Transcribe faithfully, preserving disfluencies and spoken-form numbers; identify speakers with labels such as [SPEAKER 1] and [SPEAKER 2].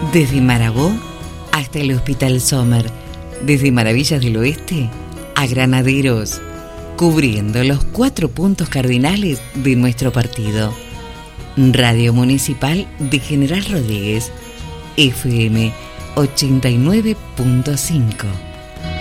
[SPEAKER 1] Desde Marabó hasta el Hospital Sommer, desde Maravillas del Oeste a Granaderos, cubriendo los cuatro puntos cardinales de nuestro partido. Radio Municipal de General Rodríguez, F M ochenta y nueve punto cinco.